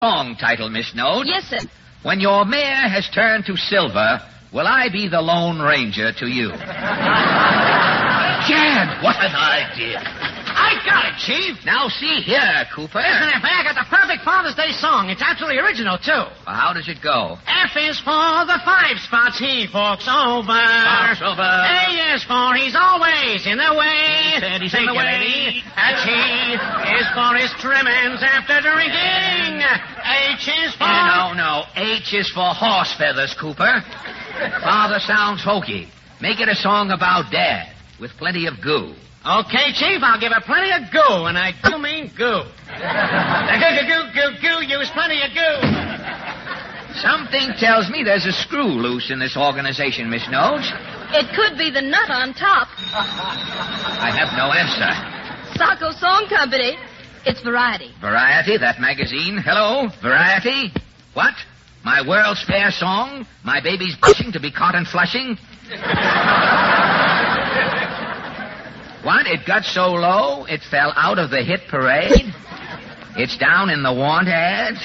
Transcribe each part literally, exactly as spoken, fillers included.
Song title, Miss Note. Yes, sir. When your mare has turned to silver, will I be the Lone Ranger to you? Gad, what an idea. I got it, Chief. Now, see here, Cooper. Listen, F A, I got the perfect Father's Day song. It's absolutely original, too. Well, how does it go? F is for the five spots he forks over. Forks over. A is for he's always in the way. He said he's Take in the it, way. lady. A T is for his trimmings after drinking. H is for... Uh, no, no. H is for horse feathers, Cooper. Father sounds hokey. Make it a song about Dad, with plenty of goo. Okay, Chief, I'll give her plenty of goo, and I do mean goo. The goo, goo, goo, goo, goo, use plenty of goo. Something tells me there's a screw loose in this organization, Miss Nose. It could be the nut on top. I have no answer. Sacco Song Company. It's Variety. Variety, that magazine. Hello, Variety. What? My World's Fair song? My baby's blushing to be caught in Flushing? What? It got so low, it fell out of the hit parade? It's down in the want ads?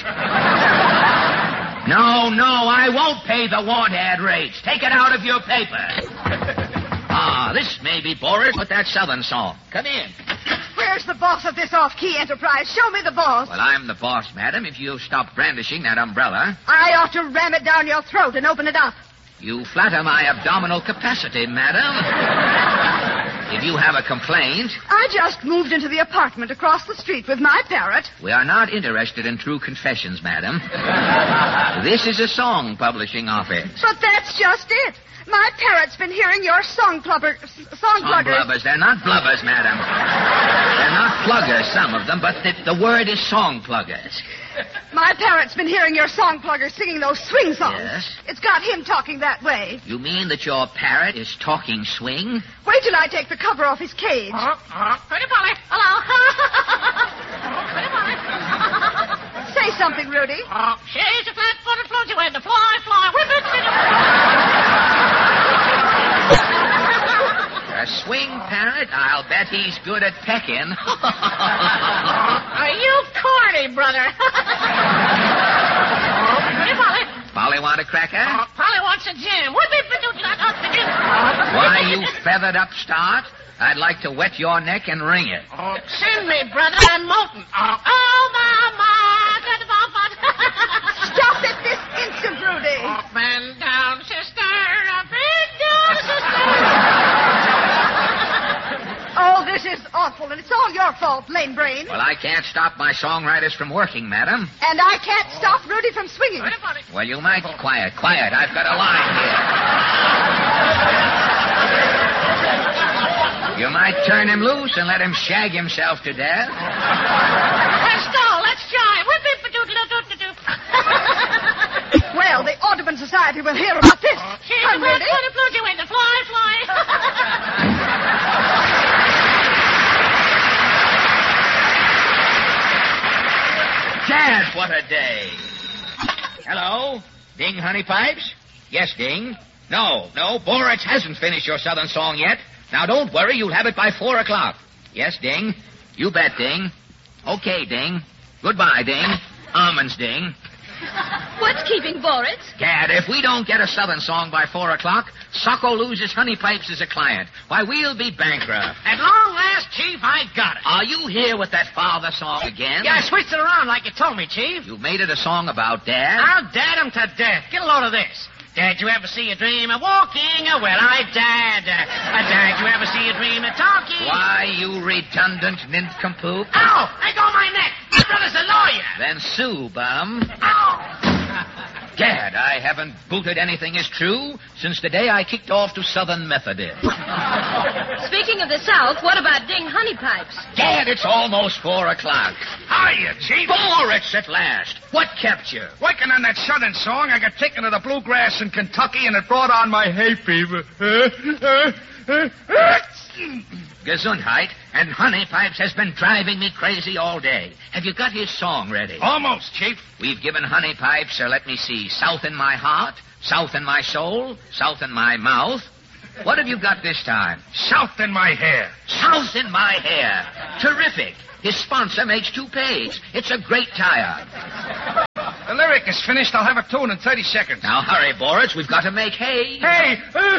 No, no, I won't pay the want ad rates. Take it out of your paper. Ah, this may be Boris with that Southern song. Come in. Where's the boss of this off-key enterprise? Show me the boss. Well, I'm the boss, madam, if you'll stop brandishing that umbrella. I ought to ram it down your throat and open it up. You flatter my abdominal capacity, madam. If you have a complaint... I just moved into the apartment across the street with my parrot. We are not interested in true confessions, madam. This is a song publishing office. But that's just it. My parrot's been hearing your song plubber... Song, Song pluggers. blubbers. They're not blubbers, madam. They're not pluggers, some of them, but the, the word is song pluggers. My parrot's been hearing your song pluggers singing those swing songs. Yes? It's got him talking that way. You mean that your parrot is talking swing? Wait till I take the cover off his cage. Oh, oh. Pretty Polly, hello. Pretty Polly. Say something, Rudy. Oh, she's a flat-footed floaty way to fly, fly. Whip it, whip A swing parrot? I'll bet he's good at pecking. Are you corny, brother? Pretty Polly. Polly want a cracker? Oh, Polly wants a jam. Whip it, whip it, not up the jam. Why, you feathered upstart? I'd like to wet your neck and wring it. Oh, send me, brother. I'm molten. Oh, oh mama. Good mama. Stop it this instant, Rudy. Oh, bend down, sister. Bend down, sister. Oh, this is awful, and it's all your fault, lame brain. Well, I can't stop my songwriters from working, madam. And I can't stop Rudy from swinging. Pretty Polly. Well, you might... Quiet, quiet. I've got a line here. You might turn him loose and let him shag himself to death. Let's go. Let's try. Whip it, ba-doodle-doo-doo-doo. Well, the Audubon Society will hear about this. She's Come, a Rudy. flat-footed floaty way to fly, fly. Dad, what a day. Hello? Ding, honey pipes? Yes, Ding. No, no, Boris hasn't finished your Southern song yet. Now, don't worry, you'll have it by four o'clock. Yes, Ding. You bet, Ding. Okay, Ding. Goodbye, Ding. Almonds, Ding. What's keeping Boris? Gad, if we don't get a Southern song by four o'clock, Socko loses honey pipes as a client. Why, we'll be bankrupt. At long last, Chief, I got it. Are you here with that father song again? Yeah, I switched it around like you told me, Chief. You made it a song about Dad? I'll dad him to death. Get a load of this. Did you ever see a dream of walking? Well, I dad. Uh, did you ever see a dream of talking? Why, you redundant nincompoop. Ow! I got my neck. My brother's a lawyer. Then sue, bum. Ow! Gad, I haven't booted anything as true since the day I kicked off to Southern Methodist. Speaking of the South, what about Ding Honey Pipes? Gad, it's almost four o'clock. Hiya, Chief. Boris at last. What kept you? Working on that Southern song, I got taken to the bluegrass in Kentucky, and it brought on my hay fever. Gesundheit, and Honey Pipes has been driving me crazy all day. Have you got his song ready? Almost, Chief. We've given Honey Pipes, uh, let me see, South in My Heart, South in My Soul, South in My Mouth. What have you got this time? South in my hair. South in My Hair. Terrific. His sponsor makes two pays. It's a great tie-up. lyric is finished, I'll have a tune in thirty seconds. Now hurry, Boris. We've got to make hay. Hey!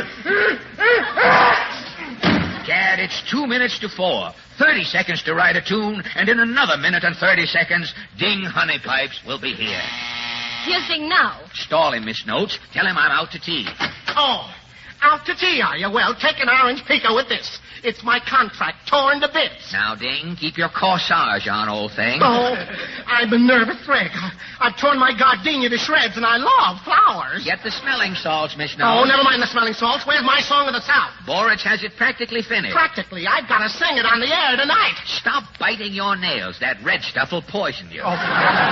Gad, it's two minutes to four. Thirty seconds to write a tune, and in another minute and thirty seconds, Ding Honeypipes will be here. Here's Ding now. Stall him, Miss Notes. Tell him I'm out to tea. Oh, out to tea, are you? Well, take an orange pico with this. It's my contract, torn to bits. Now, Ding, keep your corsage on, old thing. Oh, I'm a nervous wreck. I, I've torn my gardenia to shreds, and I love flowers. Get the smelling salts, Miss Oh, Notes. never mind the smelling salts. Where's my Song of the South? Boris has it practically finished. Practically. I've got to sing it on the air tonight. Stop biting your nails. That red stuff will poison you. Oh.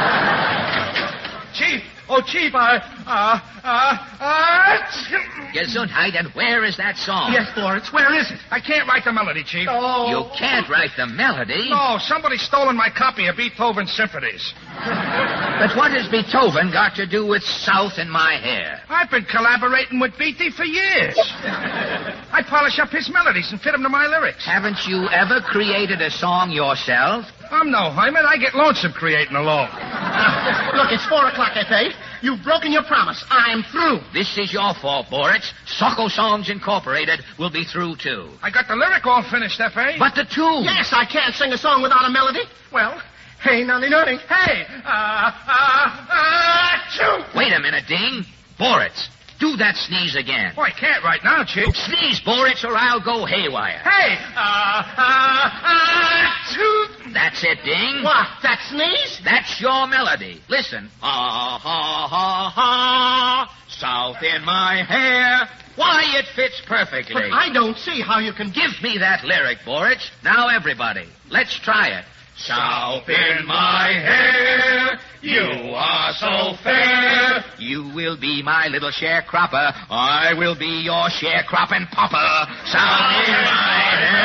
Chief! Oh, Chief, I... Uh, uh, uh... Gesundheit, and where is that song? Yes, Boris, where is it? I can't write the melody, Chief. Oh. You can't write the melody. No, somebody's stolen my copy of Beethoven's symphonies. But what has Beethoven got to do with South in my hair? I've been collaborating with Beatty for years. I polish up his melodies and fit them to my lyrics. Haven't you ever created a song yourself? I'm no hermit. I get lonesome creating alone. Look, it's four o'clock, F A. You've broken your promise. I'm through. This is your fault, Boris. Socko Songs Incorporated will be through, too. I got the lyric all finished, F A. But the tune. Yes, I can't sing a song without a melody. Well, hey, nunny nunny. Hey, uh, uh, uh, choo. Wait a minute, Ding. Boris, do that sneeze again. Oh, I can't right now, Chief. Sneeze, Boris, or I'll go haywire. Hey! Uh, uh, uh, choo. That's it, Ding. What, that sneeze? That's your melody. Listen. Ha, ha, ha, ha. South in my hair. Why, it fits perfectly. But I don't see how you can... Give me that lyric, Boris. Now, everybody, let's try it. South in my hair, you are so fair. You will be my little sharecropper. I will be your sharecropping popper. South in my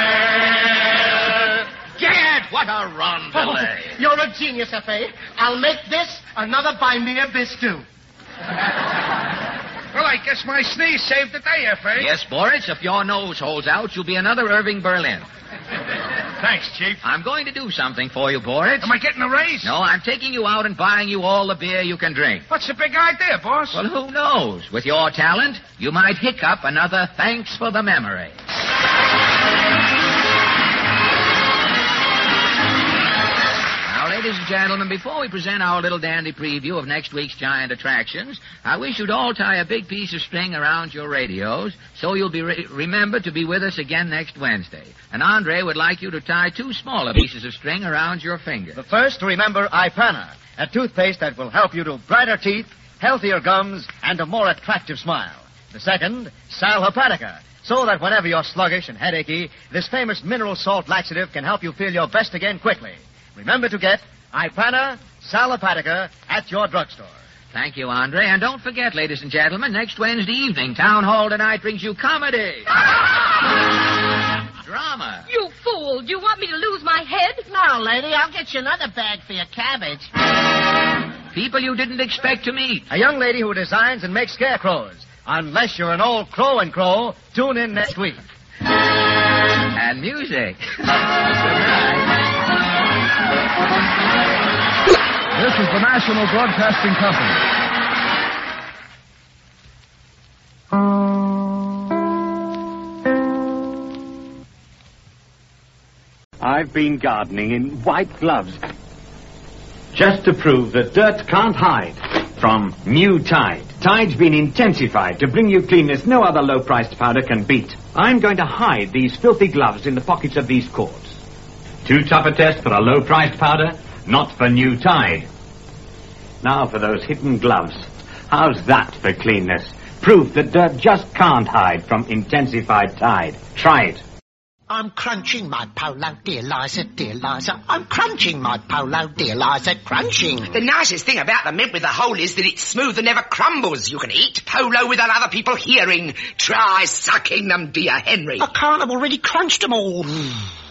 hair. Gad, what a rondelay. Oh, you're a genius, F A. I'll make this another buy me a bis, too. Well, I guess my sneeze saved the day, F A. Yes, Boris, if your nose holds out, you'll be another Irving Berlin. Thanks, Chief. I'm going to do something for you, Boris. Am I getting a raise? No, I'm taking you out and buying you all the beer you can drink. What's the big idea, boss? Well, who knows? With your talent, you might hiccup another thanks for the memory. Now, ladies and gentlemen, before we present our little dandy preview of next week's giant attractions, I wish you'd all tie a big piece of string around your radios so you'll be re- remembered to be with us again next Wednesday. And Andre would like you to tie two smaller pieces of string around your finger. The first, remember Ipana, a toothpaste that will help you to brighter teeth, healthier gums, and a more attractive smile. The second, Sal Hepatica, so that whenever you're sluggish and headachy, this famous mineral salt laxative can help you feel your best again quickly. Remember to get Ipana, Sal Hepatica at your drugstore. Thank you, Andre. And don't forget, ladies and gentlemen, next Wednesday evening, Town Hall tonight brings you comedy. Drama. You fool. Do you want me to lose my head? No, lady, I'll get you another bag for your cabbage. People you didn't expect to meet. A young lady who designs and makes scarecrows. Unless you're an old crow and crow, tune in next week. And music. Good night. This is the National Broadcasting Company. I've been gardening in white gloves just to prove that dirt can't hide from new Tide. Tide's been intensified to bring you cleanness no other low-priced powder can beat. I'm going to hide these filthy gloves in the pockets of these cords. Too tough a test for a low-priced powder? Not for new Tide. Now for those hidden gloves. How's that for cleanness? Proof that dirt just can't hide from intensified Tide. Try it. I'm crunching my polo, dear Liza, dear Liza. I'm crunching my polo, dear Liza, crunching. The nicest thing about the mint with the hole is that it's smooth and never crumbles. You can eat polo without other people hearing. Try sucking them, dear Henry. I can't, I've already crunched them all.